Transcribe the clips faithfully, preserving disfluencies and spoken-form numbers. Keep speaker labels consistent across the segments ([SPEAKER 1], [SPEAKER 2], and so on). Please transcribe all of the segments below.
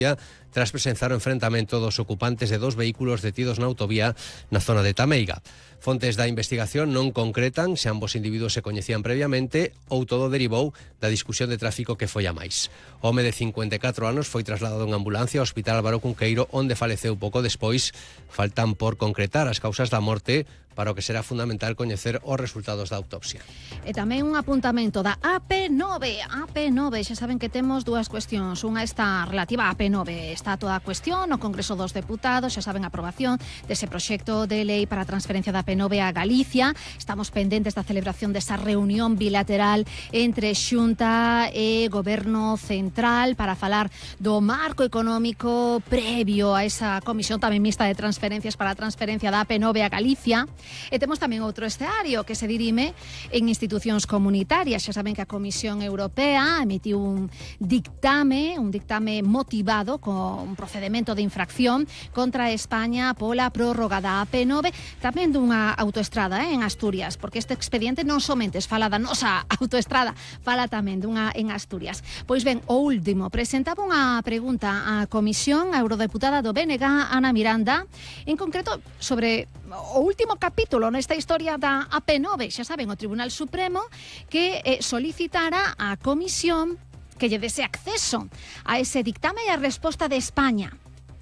[SPEAKER 1] tras presenciar o enfrentamento dos ocupantes de dos vehículos detidos na autovía na zona de Tameiga. Fontes da investigación non concretan se ambos individuos se coñecían previamente ou todo derivou da discusión de tráfico que foi a máis. O home de cincuenta e catro anos foi trasladado en ambulancia ao Hospital Álvaro Cunqueiro, onde faleceu pouco despois. Faltan por concretar as causas da morte, para o que será fundamental coñecer os resultados da autopsia.
[SPEAKER 2] E tamén un apuntamento da A P nove. A P nove, xa saben que temos dúas cuestións. Unha está relativa á A P nove. Está toda a cuestión no Congreso dos Deputados, xa saben a aprobación dese proxecto de lei para a transferencia da A P nove a Galicia. Estamos pendentes da celebración desa reunión bilateral entre Xunta e Goberno Central para falar do marco económico previo a esa comisión tamén mixta de transferencias para a transferencia da A P nove a Galicia. E temos tamén outro escenario que se dirime en institucións comunitarias. Xa saben que a Comisión Europea emitiu un dictame, un dictame motivado con un procedimento de infracción contra España pola prórroga da A P nove, tamén dunha autoestrada eh, en Asturias, porque este expediente non somente fala da nosa autoestrada, fala tamén dunha en Asturias. Pois ben, o último, presentaba unha pregunta á Comisión, a eurodeputada do B N G, Ana Miranda, en concreto sobre o último capítulo nesta historia da A P nove. Xa saben, o Tribunal Supremo que eh, solicitara á Comisión que lle dese acceso a ese dictame e a resposta de España.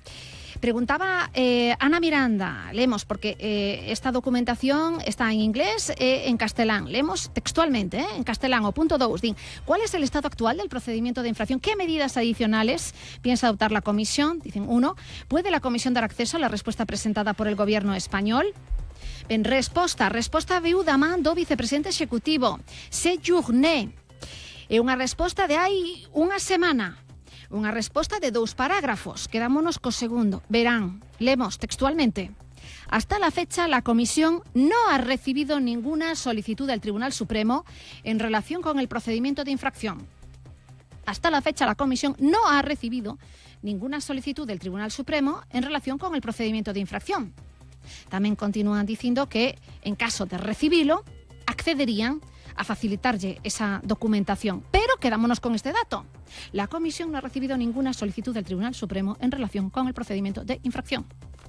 [SPEAKER 2] Preguntaba eh, Ana Miranda, lemos, porque eh, esta documentación está en inglés e eh, en castelán. Lemos textualmente, eh, en castelán, o punto dos, din, ¿cuál es el estado actual del procedimiento de infracción? ¿Qué medidas adicionales piensa adoptar la Comisión? Dicen, uno, ¿puede la Comisión dar acceso a la respuesta presentada por el Gobierno español? Ben, resposta, resposta veu da man do vicepresidente executivo, Séjourné. É unha resposta de hai unha semana. Unha resposta de dous parágrafos. Quedámonos co segundo. Verán, lemos textualmente. Hasta la fecha, la Comisión no ha recibido ninguna solicitud del Tribunal Supremo en relación con el procedimiento de infracción. Hasta la fecha, la Comisión no ha recibido ninguna solicitud del Tribunal Supremo en relación con el procedimiento de infracción. Tamén continúan dicindo que, en caso de recibilo, accederían a facilitarlle esa documentación. Pero quedámonos con este dato. La Comisión no ha recibido ninguna solicitud del Tribunal Supremo en relación con el procedimiento de infracción.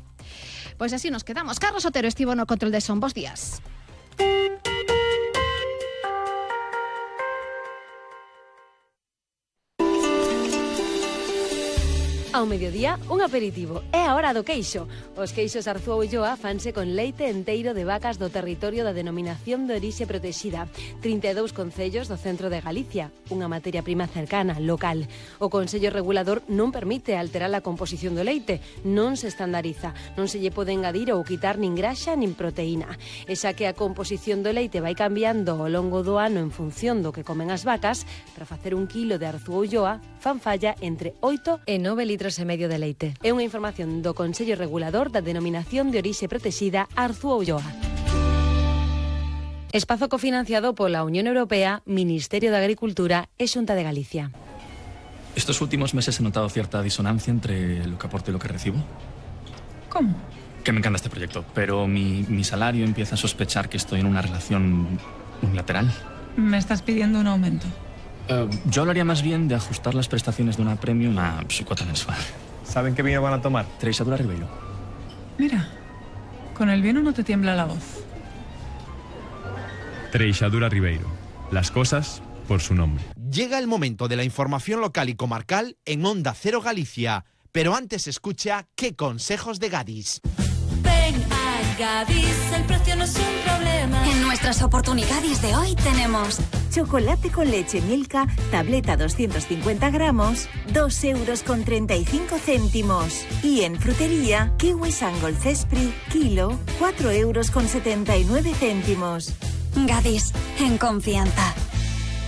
[SPEAKER 2] Pois así nos quedamos. Carlos Otero estivo no control de son. Bos días.
[SPEAKER 3] Ao mediodía, un aperitivo. É a hora do queixo. Os queixos Arzúa Ulloa fanse con leite enteiro de vacas do territorio da denominación de orixe protexida. trinta e dous concellos do centro de Galicia. Unha materia prima cercana, local. O Consello Regulador non permite alterar a composición do leite. Non se estandariza. Non se lle pode engadir ou quitar nin graxa nin proteína. E xa que a composición do leite vai cambiando ao longo do ano en función do que comen as vacas, para facer un quilo de Arzúa Ulloa fan falla entre oito e nove litros e medio de leite. É unha información do Consello Regulador da denominación de orixe protexida Arzúa Ulloa. Espazo cofinanciado pola Unión Europea, Ministerio de Agricultura e Xunta de Galicia.
[SPEAKER 4] Estos últimos meses he notado cierta disonancia entre lo que aporto y lo que recibo.
[SPEAKER 5] ¿Cómo?
[SPEAKER 4] Que me encanta este proyecto, pero mi, mi salario empieza a sospechar que estoy en una relación unilateral.
[SPEAKER 5] ¿Me estás pidiendo un aumento?
[SPEAKER 4] Uh, yo hablaría más bien de ajustar las prestaciones de una premium a su cuota mensual.
[SPEAKER 6] ¿Saben qué vino van a tomar?
[SPEAKER 4] Treixadura Ribeiro.
[SPEAKER 5] Mira, con el vino no te tiembla la voz.
[SPEAKER 7] Treixadura Ribeiro. Las cosas por su nombre.
[SPEAKER 8] Llega el momento de la información local y comarcal en Onda Cero Galicia. Pero antes escucha qué consejos de Gadis.
[SPEAKER 9] Ven a Gadis, el precio no es un problema.
[SPEAKER 10] En nuestras oportunidades de hoy tenemos
[SPEAKER 11] chocolate con leche Milka, tableta doscientos cincuenta gramos, dos euros con treinta y cinco céntimos. Y en frutería, kiwi Sangol Cespri, kilo, cuatro euros con setenta y nueve céntimos.
[SPEAKER 10] Gadis, en confianza.